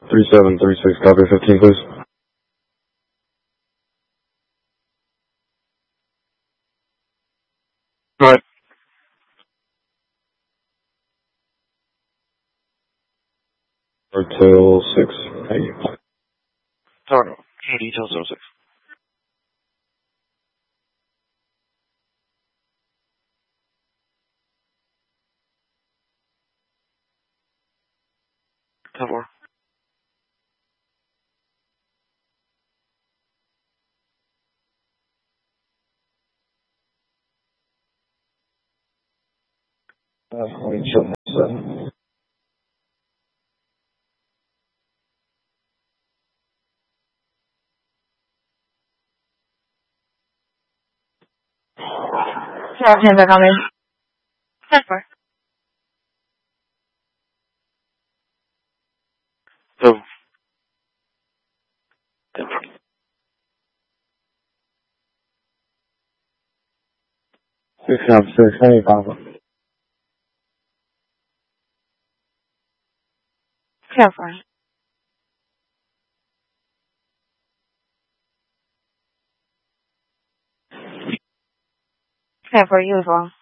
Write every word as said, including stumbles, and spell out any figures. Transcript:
three seven three six, copy fifteen, please. Go ahead. Till six. Thank you. Sorry, no details, oh six. ten four. Uh, let me chill myself. Yeah, hands are coming. ten four. So, ten four. Six seven six, hey, Papa. ten four. ten four, you as well.